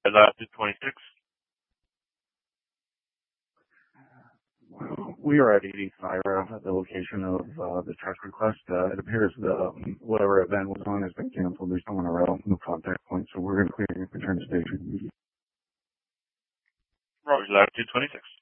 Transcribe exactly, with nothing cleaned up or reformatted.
Latitude twenty-six. We are at eighty Thyra at the location of uh, the track request. Uh, it appears the um, whatever event was on has been canceled. There's no one around, no contact point, so we're going to clear and return to station. Roger, Latitude twenty-six.